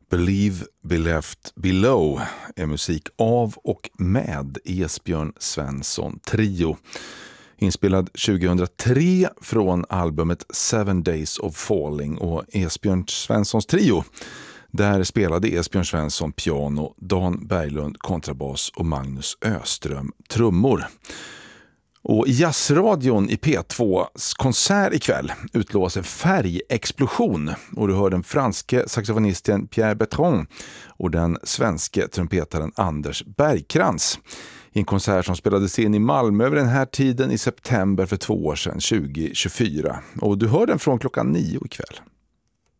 Believe, Be Left Below är musik av och med Esbjörn Svensson Trio. Inspelad 2003 från albumet 7 Days of Falling, och Esbjörn Svenssons Trio. Där spelade Esbjörn Svensson piano, Dan Berglund kontrabas och Magnus Öström trummor. Och i jazzradion i P2s konsert ikväll utlovas en färgexplosion, och du hör den franske saxofonisten Pierre Bertrand och den svenske trumpetaren Anders Bergkrans i en konsert som spelades in i Malmö över den här tiden i september för 2 år sedan, 2024. Och du hör den från klockan 9 ikväll.